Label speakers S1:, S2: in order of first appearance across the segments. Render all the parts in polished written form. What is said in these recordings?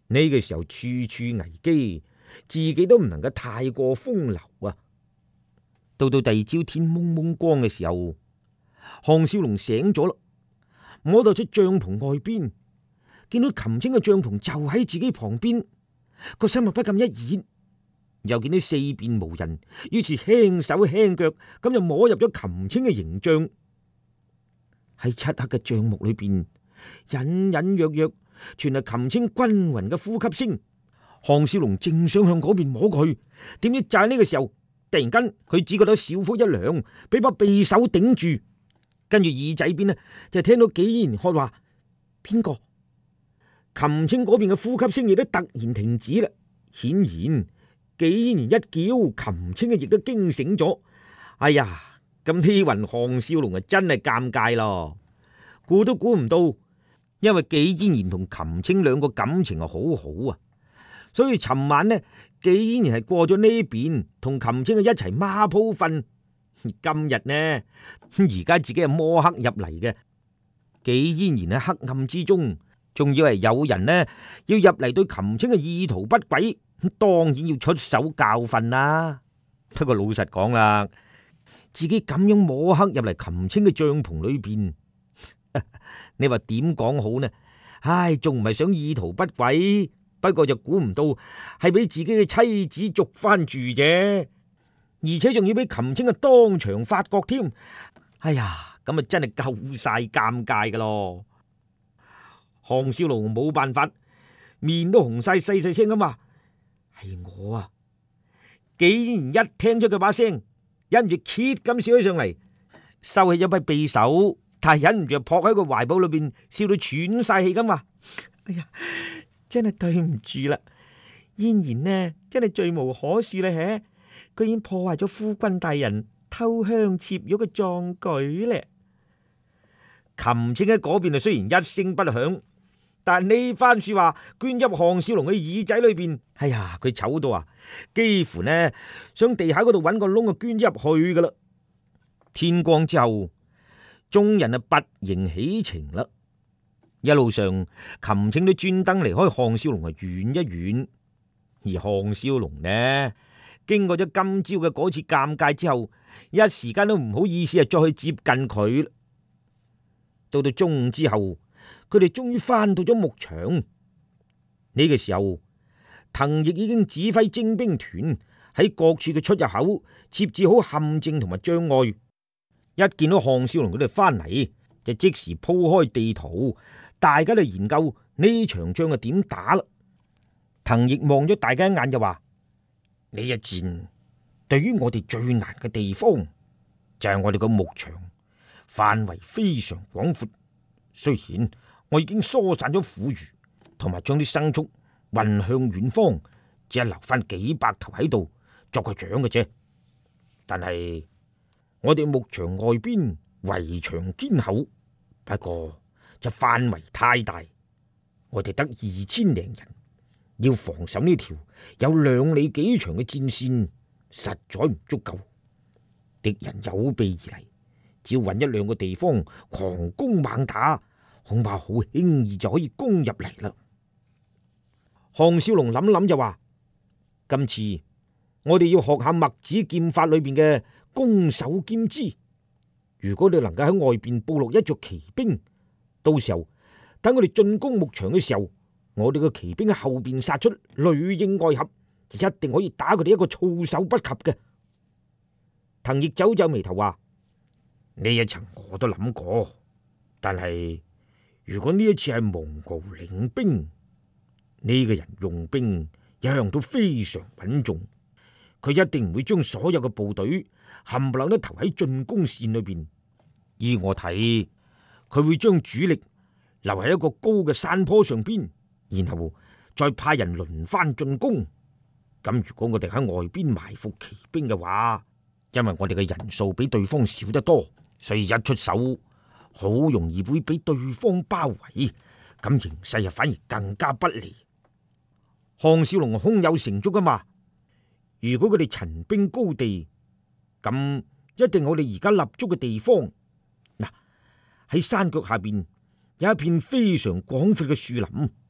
S1: 呢個時候處處危機，自己都唔能夠太過風流啊！到第二朝天蒙蒙光嘅時候，項少龍醒咗啦，摸到出帳篷外邊，見到擒青嘅帳篷就喺自己旁邊，個心啊不禁一熱，又見到四邊無人，於是輕手輕腳咁就摸入咗擒青嘅營帳。喺漆黑嘅帳幕裏邊，隱隱約約傳嚟擒青均匀嘅呼吸聲。項少龍正想向嗰邊摸佢，點知就喺呢個時候，突然間佢只覺得小腹一涼，俾把匕首頂住，跟住耳仔邊呢就聽到紀依然喝話：邊個？擒青嗰邊嘅呼吸聲亦都突然停止啦。顯然紀依然一叫，擒青亦都驚醒咗。哎呀！咁呢云項少龍啊，真係尷尬咯，估都估唔到，因為紀嫣然同擒青兩個感情係好好啊，所以尋晚呢，紀嫣然係過咗呢邊同擒青一齊孖鋪瞓。今日呢，而家自己係摸黑入嚟嘅，紀嫣然喺黑暗之中，仲以為有人呢要入嚟對擒青嘅意圖不軌，當然要出手教訓啦。不過老實講啦，自己咁樣摸黑入嚟擒青嘅帳篷裏邊，你話點講好呢？唉，仲唔係想意圖不軌，不過就估唔到係俾自己嘅妻子捉翻住啫，而且仲要俾擒青當場發覺添。哎呀，咁啊真係夠晒尷尬噶咯！項少龍冇辦法，面都紅晒，細細聲咁話：係我啊！竟然一聽出佢把聲，忍唔住揭咁笑起上嚟，收起咗把匕首，但係忍唔住撲喺個懷抱裏邊，笑到喘晒氣咁話：哎呀，真係對唔住啦！嫣然呢，真係罪無可恕啦，吓，居然破壞咗夫君大人偷香攝玉嘅壯舉咧！擒青喺嗰邊啊，雖然一聲不響，但呢番說話捐入項少龍嘅耳仔裏邊，哎呀，佢醜到啊，幾乎呢想地下嗰度揾個窿啊捐入去噶啦。天光之後，眾人啊拔營起程啦。一路上，擒青都專登離開項少龍啊遠一遠，而項少龍呢，經過咗今朝嘅嗰次尷尬之後，一時間都唔好意思啊再去接近佢。到到中午之後，佢哋終於翻到咗牧場。呢個時候，滕奕已經指揮精兵團喺各處嘅出入口設置好陷阱同埋障礙。一見到項少龍佢哋翻嚟，就即時鋪開地圖，大家就研究呢場仗係點打啦。滕奕望咗大家一眼就話：呢一戰對於我哋最難嘅地方就係我哋個牧場範圍非常廣闊，雖然我已經疏散咗婦孺，同埋將啲牲畜運向遠方，只係留翻幾百頭喺度作個樣嘅啫。但係我哋牧場外邊圍牆堅厚，不過就範圍太大，我哋得2000零人，要防守呢條有2里幾長嘅戰線，實在唔足夠。敵人有備而嚟，只要揾1、2個地方狂攻猛打，恐怕好輕易就可以攻入嚟啦。項少龍諗諗就話：今次我哋要學下墨子劍法裏邊嘅攻守兼之。如果你能夠喺外邊布落一座騎兵，到時候等我哋進攻牧場嘅時候，我哋嘅騎兵喺後邊殺出，裡應外合，一定可以打佢哋一個措手不及嘅。滕奕皺皺眉頭話：呢一層我都諗過，但係如果呢一次係蒙骜領兵，呢個人用兵一向都非常穩重，佢一定唔會將所有嘅部隊冚唪唥都投喺進攻線裏邊。依我睇，佢會將主力留喺一個高嘅山坡上邊，然後再派人輪番進攻。咁如果我哋喺外邊埋伏騎兵嘅話，因為我哋嘅人數比對方少得多，所以一出手好容易會俾對方包圍，咁形勢啊反而更加不利。項少龍胸有成竹噶嘛，如果佢哋陳兵高地，咁一定我哋而家立足嘅地方。嗱，喺山腳下邊有一片非常廣闊嘅樹林，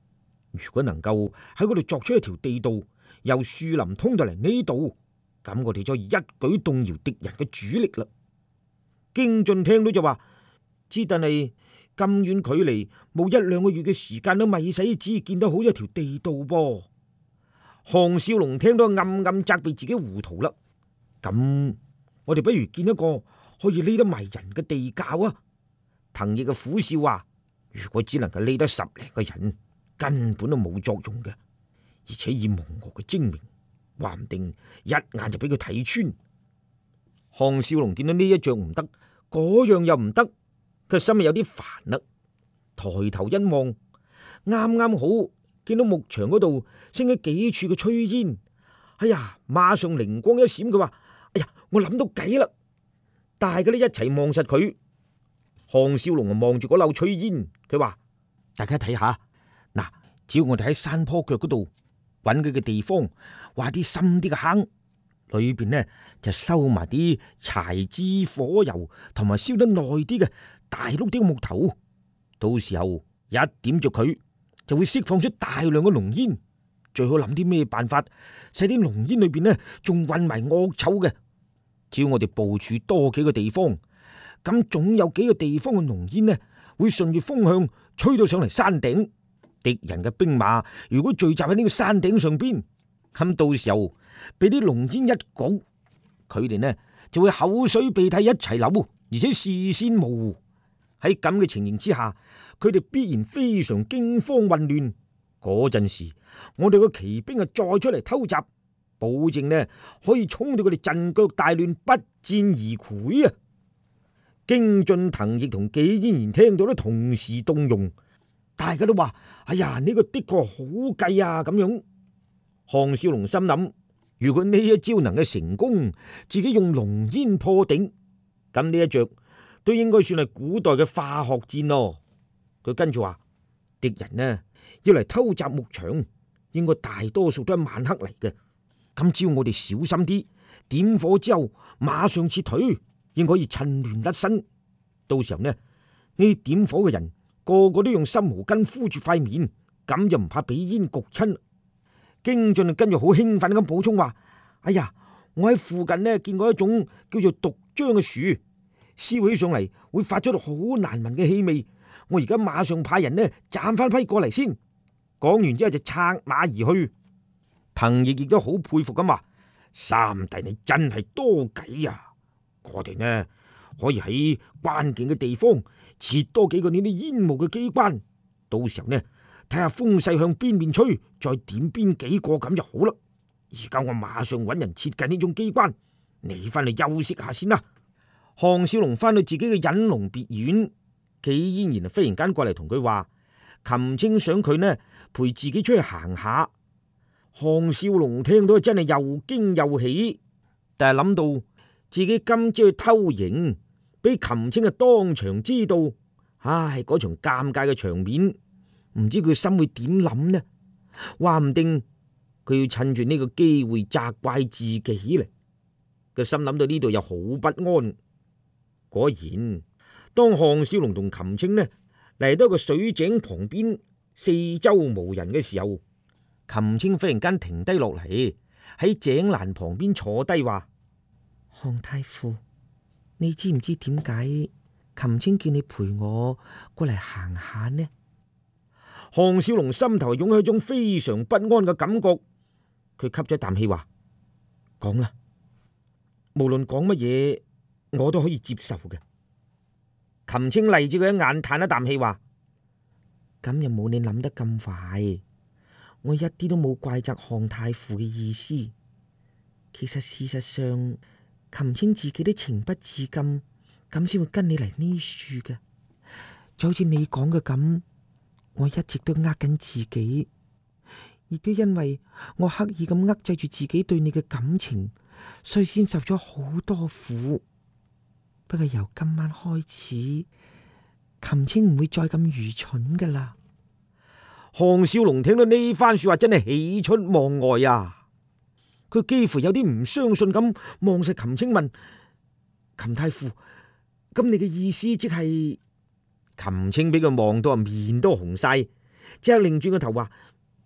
S1: 如果能夠喺嗰度鑿出一條地道，由樹林通到嚟呢度，咁我哋就一舉動搖敵人嘅主力啦。京俊聽到就話：之但係咁遠距離，冇一兩個月嘅時間都未使只見到好一條地道噃。項少龍聽到暗暗責備自己糊塗啦。咁我哋不如建一個可以匿得埋人嘅地窖啊！藤毅嘅苦笑話：如果只能夠匿得10零個人，根本都冇作用嘅。而且以蒙鵠嘅精明，話唔定一眼就俾佢睇穿。項少龍見到呢一仗唔得，嗰樣又唔得，佢心裏有啲煩啦。抬頭一望，啱啱好見到牧場嗰度升咗幾處嘅炊煙。哎呀，馬上靈光一閃，佢話：哎呀，我諗到計啦！大家都一齊望實佢。項少龍啊，望住嗰縷炊煙，佢話：大家睇下，嗱，只要我哋喺山坡腳嗰度揾佢嘅地方，挖啲深啲嘅坑，裏邊呢就收埋啲柴枝火油，同埋燒得耐啲嘅大碌啲嘅木頭。到時候一點着佢，就會釋放出大量嘅濃煙。最好諗啲咩辦法，使啲濃煙裏邊呢仲混埋惡臭嘅。只要我哋部署多幾個地方，咁總有幾個地方嘅濃煙呢會順住風向吹到上嚟山頂。敵人嘅兵馬如果聚集喺呢個山頂上邊，咁到時候俾啲濃煙一焗，佢哋呢就會口水鼻涕一齊流，而且視線模糊。喺咁嘅情形之下，佢哋必然非常驚慌混亂。嗰陣時，我哋個騎兵啊再出嚟偷襲，保證呢可以衝到佢哋陣腳大亂，不戰而潰啊！京俊、藤毅同紀嫣然聽到都同時動容，大家都話：哎呀，呢個的確好計啊！咁樣，項少龍心諗，如果呢一招能夠成功，自己用濃煙破頂，咁呢一着都應該算係古代嘅化學戰咯。佢跟住話：敵人呢要嚟偷襲牧場，應該大多數都係晚黑嚟嘅。咁只要我哋小心啲，點火之後馬上撤退，應該可以趁亂甩身。到時候呢點火嘅人個個都用濕毛巾敷住塊面，咁就唔怕俾煙焗親。京俊跟住好興奮咁補充話：哎呀，我喺附近呢見過一種叫做毒漿嘅樹，燒起上嚟會發出好難聞嘅氣味。我而家馬上派人呢斬翻批過嚟先。講完之後就策馬而去。藤毅亦都好佩服咁話：三弟你真係多計啊！我哋呢可以喺關鍵嘅地方設多幾個呢啲煙霧嘅機關，到時候呢睇下風勢向邊邊吹，再點邊幾個咁就好啦。而家我馬上揾人設計呢種機關，你翻嚟休息下先啦。項少龍翻到自己嘅隱龍別院，紀嫣然忽然間過嚟同佢話：擒青想佢呢陪自己出去行下。項少龍聽到真係又驚又喜，但係諗到自己今朝去偷營，俾擒青當場知道，唉，嗰場尷尬嘅場面，唔知佢心會點諗呢？話唔定佢要趁住呢個機會責怪自己嚟。佢心諗到呢度又好不安。果然，當項少龍同擒青呢嚟到個水井旁邊，四周無人嘅時候，擒青忽然間停低落嚟，喺井欄旁邊坐低話：項太傅，你知唔知點解擒青叫你陪我過嚟行下呢？項少龍心頭湧起一種非常不安嘅感覺，佢吸咗一啖氣話：講啦，無論講乜嘢，我都可以接受嘅。擒青勵住佢一眼，嘆一啖氣話：咁又冇你諗得咁壞。我一啲都冇怪責項太傅嘅意思，其實事實上，擒青自己都情不自禁，咁先會跟你嚟呢處嘅。就好似你講嘅咁，我一直都呃緊自己，亦都因為我刻意咁遏制住自己對你嘅感情，所以先受咗好多苦。不過由今晚開始，擒青唔會再咁愚蠢噶啦。項少龍聽到呢番說話真係喜出望外啊！佢幾乎有啲唔相信咁望實擒青問：擒太傅，咁你嘅意思即係？擒青俾佢望到面都紅晒，即刻擰轉個頭話：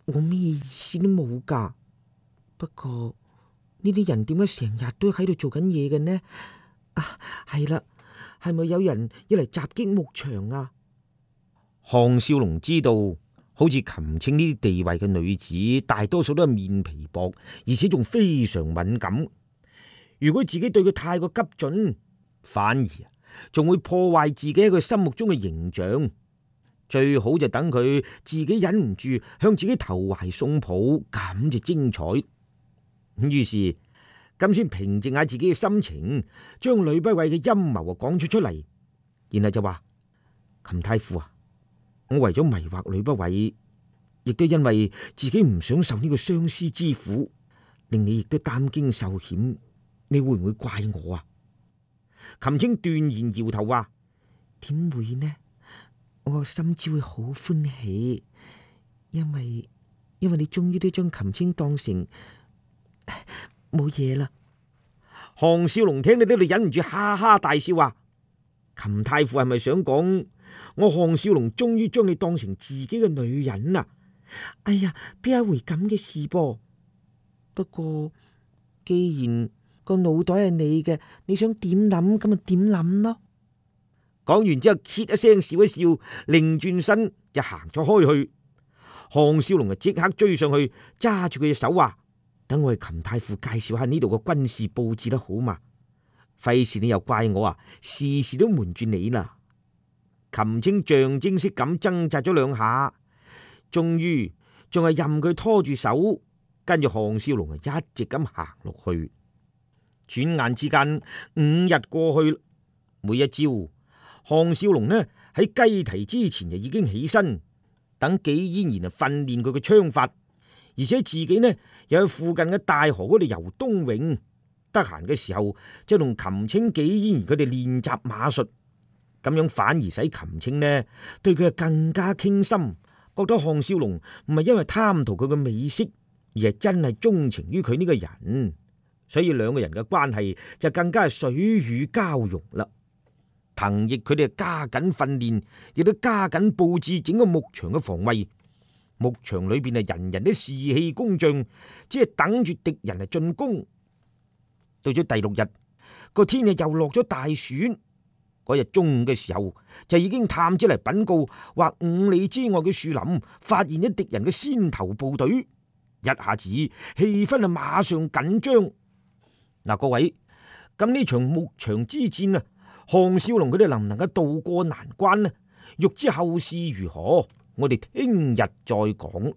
S1: 我咩意思都冇噶。不過呢啲人點解成日都喺度做緊嘢嘅呢？啊，係啦，係咪有人要嚟襲擊牧場啊？項少龍知道，好似琴青呢啲地位嘅女子，大多數都係面皮薄，而且仲非常敏感。如果自己對佢太過急進，反而仲會破壞自己喺佢心目中嘅形象。最好就等佢自己忍唔住向自己投懷送抱，咁就精彩。於是咁先平靜下自己嘅心情，將呂不韋嘅陰謀講出嚟，然後就話：秦太傅啊，我為咗迷惑呂不韋，亦都因為自己唔想受呢個相思之苦，令你亦都擔驚受險，你會唔會怪我啊？秦青斷然搖頭話：點會呢？我個心只會好歡喜，因為你終於都將秦青當成冇嘢啦。項少龍聽到呢度忍唔住哈哈大笑，話：秦太傅係咪想講我項少龍終於將你當成自己嘅女人啊？哎呀，邊有一回咁嘅事噃？不過既然個腦袋係你嘅，你想點諗咁就點諗咯。講完之後，揭一聲笑一笑，擰轉身就行咗開去。項少龍就即刻追上去，揸住佢隻手話：等我係秦太傅介紹下呢度嘅軍事布置得好嘛？費事你又怪我啊，事事都瞞住你啦。秦青象徵式咁掙扎咗兩下，終於仲係任佢拖住手，跟住項少龍一直咁行落去。轉眼之間5日過去，每一朝項少龍呢喺雞啼之前就已經起身，等紀嫣然訓練佢嘅槍法，而且自己呢又喺附近嘅大河嗰度游冬泳，得閒嘅時候就同秦青、紀嫣然佢哋練習馬術，咁樣反而使秦青呢對佢係更加傾心，覺得項少龍唔係因為貪圖佢嘅美色，而係真係鍾情於佢呢個人，所以兩個人嘅關係就更加係水乳交融啦。滕毅佢哋加緊訓練，亦都加緊布置整個牧場嘅防衛。牧場裏邊人人都士氣高漲，只係等住敵人嚟進攻。到咗第6日，個天又落咗大雪。嗰日中午嘅時候，就已經探子嚟稟告，話5里之外嘅樹林發現咗敵人嘅先頭部隊，一下子氣氛馬上緊張。嗱，各位，咁呢場牧場之戰啊，項少龍佢哋能唔能夠渡過難關呢？欲知後事如何，我哋聽日再講。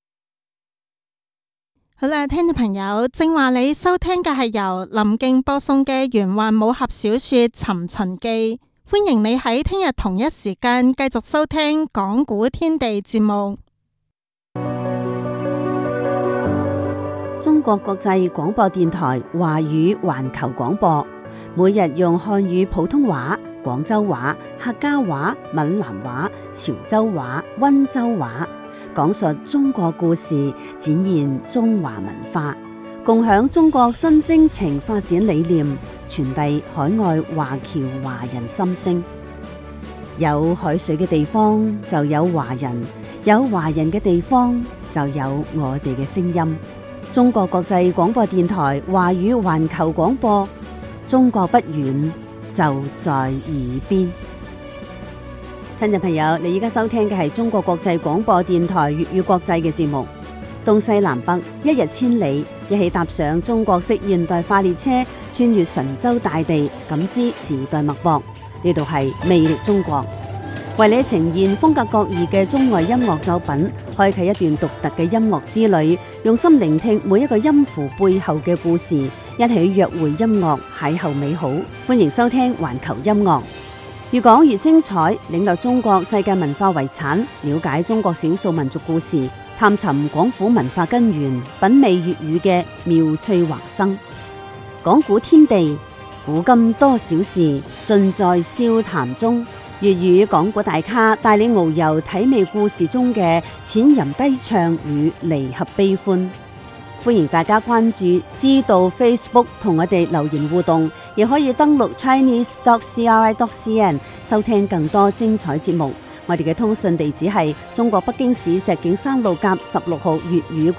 S2: 好啦，聽眾朋友，正話你收聽嘅係由林敬播送嘅玄幻武俠小說《尋秦記》，歡迎你喺聽日同一時間繼續收聽講古天地節目。
S3: 中國國際廣播電台華語環球廣播，每日用漢語普通話、廣州話、客家話、閩南話、潮州話、溫州話，講述中國故事，展現中華文化，共享中國新征程發展理念，傳遞海外華僑華人心聲。有海水嘅地方就有華人，有華人嘅地方就有我哋嘅聲音。中國國際廣播電台華語環球廣播，中國不遠，就在耳邊。聽眾朋友，你而家收聽嘅係中國國際廣播電台粵語國際嘅節目。東西南北，一日千里，一起踏上中國式現代化列車，穿越神州大地，感知時代脈搏。呢度係魅力中國，為你呈現風格各異嘅中外音樂作品，開啟一段獨特嘅音樂之旅，用心聆聽每一個音符背後嘅故事，一起約會音樂，邂逅美好。歡迎收聽環球音樂，越講越精彩，領略中國世界文化遺產，了解中國少數民族故事，探尋廣府文化根源，品味粵語嘅妙趣橫生。講古天地，古今多少事，盡在笑談中。粵語講古大咖帶你遨遊體味故事中嘅淺吟低唱與離合悲歡。歡迎大家關注知道 Facebook 同我哋留言互動，亦可以登錄 chinese.cri.cn 收聽更多精彩節目。 我哋嘅通訊地址係中國北京市石景山路甲16號粵語